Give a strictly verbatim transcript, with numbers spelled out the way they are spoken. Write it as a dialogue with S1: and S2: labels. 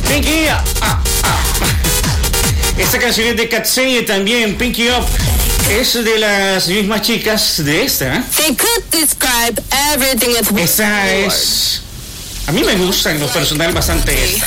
S1: Pinky Up. Ah, ah. Esta canción es de Katseye también, Pinky Up. Es de las mismas chicas de esta. ¿eh?
S2: They could describe everything as
S1: Esa es... A mí me gusta en lo personal bastante esta.